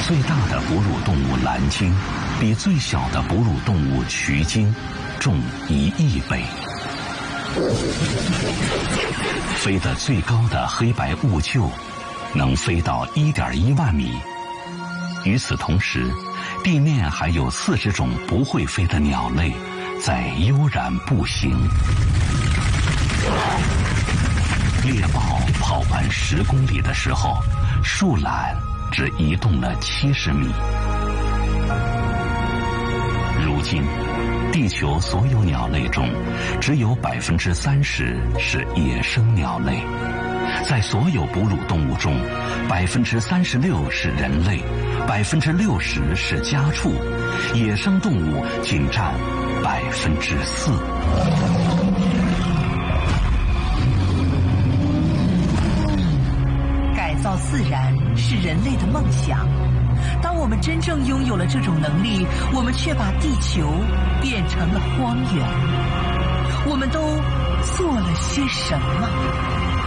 最大的哺乳动物蓝鲸比最小的哺乳动物渠鲸重1亿倍。飞得最高的黑白兀鹫能飞到1.1万米。与此同时，地面还有40种不会飞的鸟类在悠然步行。猎豹跑完10公里的时候，树懒只移动了70米。如今，地球所有鸟类中，只有30%是野生鸟类。在所有哺乳动物中，36%是人类，60%是家畜，野生动物仅占4%。 改造自然是人类的梦想。当我们真正拥有了这种能力，我们却把地球变成了荒原。我们都做了些什么？